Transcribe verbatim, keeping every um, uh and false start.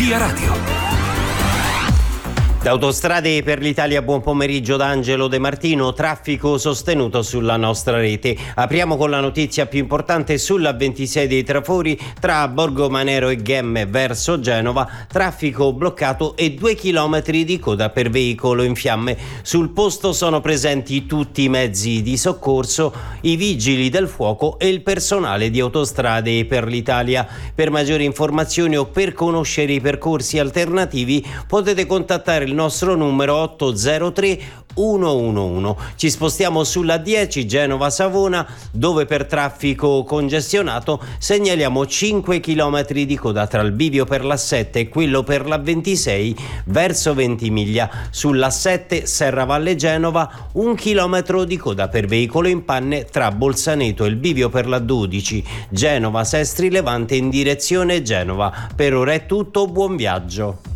Via Radio. Da Autostrade per l'Italia, buon pomeriggio da Angelo De Martino. Traffico sostenuto sulla nostra rete. Apriamo con la notizia più importante sulla ventisei dei Trafori tra Borgomanero e Ghemme verso Genova. Traffico bloccato e due chilometri di coda per veicolo in fiamme. Sul posto sono presenti tutti i mezzi di soccorso, i vigili del fuoco e il personale di Autostrade per l'Italia. Per maggiori informazioni o per conoscere i percorsi alternativi potete contattare il nostro numero otto zero tre uno uno uno. Ci spostiamo sulla dieci Genova-Savona, dove per traffico congestionato segnaliamo cinque chilometri di coda tra il bivio per l'A sette e quello per l'A ventisei verso Ventimiglia. Sull'A sette Serravalle Genova un chilometro di coda per veicolo in panne tra Bolzaneto e il bivio per l'A dodici Genova Sestri Levante in direzione Genova. Per ora è tutto, buon viaggio.